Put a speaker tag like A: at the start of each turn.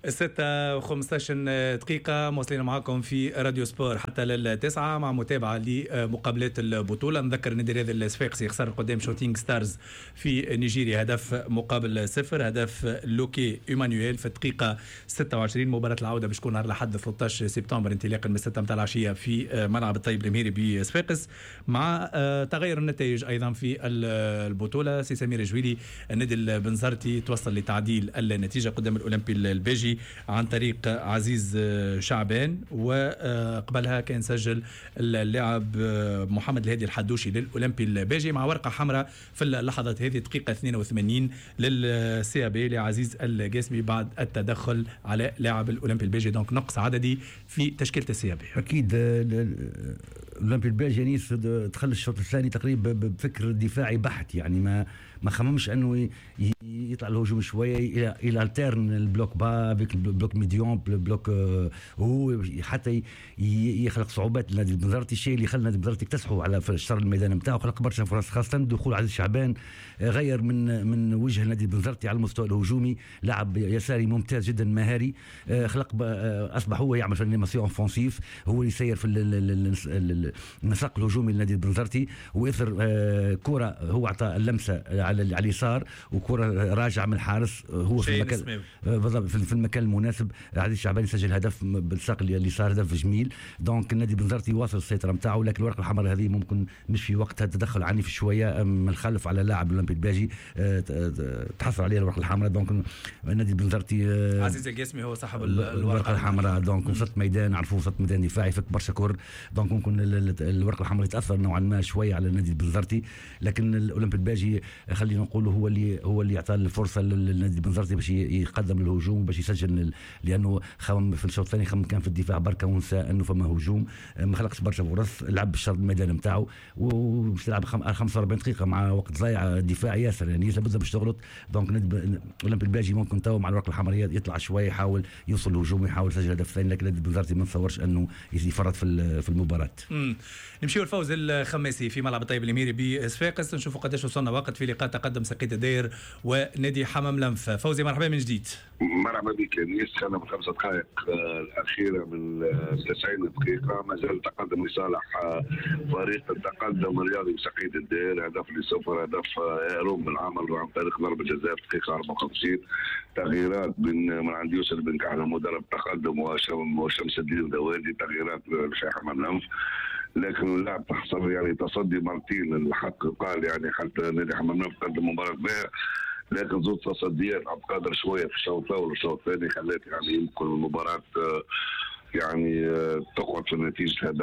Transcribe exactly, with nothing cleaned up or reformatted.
A: الستة وخمسة دقيقة مواصلين معكم في راديو سبور حتى للتسعة مع متابعة لمقابلات البطولة. نذكر النادي الرياضي الصفاقسي خسر قدام شوتينغ ستارز في نيجيريا هدف مقابل صفر، هدف لوكي إيمانويل في الدقيقة ستة وعشرين. مباراة العودة باش تكون نهار الأحد ثلاثة عشر سبتمبر انطلاقا من الستة متاع العشية في ملعب الطيب المهيري بصفاقس، مع تغير النتائج أيضا في البطولة. سي سمير جويلي النادي البنزرتي توصل لتعديل النتيجة قدام الأولمبي البيجي عن طريق عزيز شعبان، وقبلها كان سجل اللاعب محمد الهادي الحدوشي للأولمبي البيجي مع ورقة حمراء في اللحظات هذه دقيقة اثنين وثمانين للسي بي لعزيز القاسمي بعد التدخل على لاعب الأولمبي البيجي. دونك نقص عددي في تشكيلة السي بي.
B: أكيد الأولمبي البيجي يعني دخل الشوط الثاني تقريبا بفكر دفاعي بحت، يعني ما ما خممش انه يطلع الهجوم شويه الى الى التيرن البلوك با بك البلوك ميديون بلوك هو حتى يخلق صعوبات للنادي البنزرتي. الشيء اللي خلى النادي البنزرتي يكتسحوا على شر الميدان نتاعو، خلق برشا فرص، خاصه دخول عزيز شعبان غير من من وجه النادي البنزرتي على المستوى الهجومي. لاعب يساري ممتاز جدا مهاري، خلق اصبح هو يعمل في الانيماسيون اوفونسيف، هو اللي يسير في النسق الهجومي للنادي البنزرتي، واثر كره هو اعطى اللمسه على اليسار وكرة راجعة من الحارس هو في المكان في المكان المناسب. عزيز شعبان يسجل هدف بالساق اليسار، هدف جميل. دونك النادي بنزرتي واصل السيطرة نتاعو، لكن الورقة الحمراء هذه ممكن مش في وقتها، تدخل عنيف شوية من الخلف على لاعب الأولمبي الباجي تحصل عليه الورقة الحمراء. دونك النادي بنزرتي
A: عزيز القاسمي هو صاحب
B: الورقة الحمراء. دونك وسط ميدان عرفوا وسط ميدان دفاعي فك برشا كور، دونك ممكن الورقة الحمراء يتأثر نوعا ما شوية على النادي البنزرتي. لكن الأولمبي الباجي خلينا نقول هو اللي هو اللي يعطى الفرصه للنادي البنزرتي باش يقدم للهجوم باش يسجل، لانه خم في الشوط الثاني خم كان في الدفاع بركه ونسى انه فما هجوم، ما خلقش برشا فرص، لعب بالشرط الميدان نتاعو وباش تلعب خمسة وأربعين دقيقه مع وقت ضايع دفاعي ياسر، يعني لابد باش تغلط. دونك الاولمبي الباجي ممكن تو مع الورقه الحمراء يطلع شويه يحاول يوصل الهجوم يحاول يسجل هدف ثاني، لكن النادي البنزرتي ما نتصورش انه يفرط في في المباراه.
A: نمشيو الفوز الخماسي في ملعب الطيب الاميري بصفاقس، نشوفوا قداش وصلنا وقت في لقاء تقدم سقيت الدير ونادي حمام لنف. فوزي مرحبا من جديد.
C: مرحبا بك انيس. كان في خمسة دقائق الاخيره من تسعين دقيقه ما زال تقدم لصالح فريق التقدم الرياضي بسقيت الدير، هدف لصفر، هدف يروم بالعمل عن طريق ضربه جزاء في الدقيقه أربعة وخمسين. تغييرات من من عند يوسف بن كحل مدرب تقدم وشمس الدين دوادي، تغييرات في حمام لنف. لكن اللاعب تحصل يعني تصدي مرتين، الحق قال يعني حتى نادي حمام لنف قدم مباراه باهيه، لكن زود تصديات عبد القادر شويه في الشوط الاول والشوط الثاني خلات يعني يمكن المباراه يعني تقعد في نتيجه هدف.